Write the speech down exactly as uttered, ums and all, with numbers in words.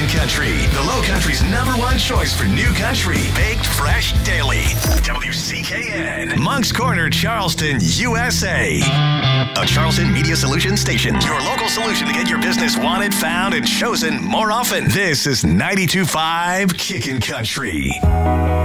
Kickin' Country, the Low Country's number one choice for new country, baked fresh daily. W C K N, Moncks Corner, Charleston, U S A. A Charleston Media Solutions station, your local solution to get your business wanted, found, and chosen more often. This is ninety-two point five Kickin' Country.